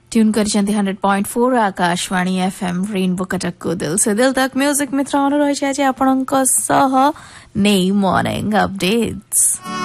Tune କରିଛନ୍ତି 100.4 Akashvani FM rainbow Cuttack को दिल से दिल तक म्यूजिक मित्र रही आपणଙ୍କ ସହ ନେଇ ମର୍ଣ୍ଣିଂ ଅପଡେଟ୍ସ।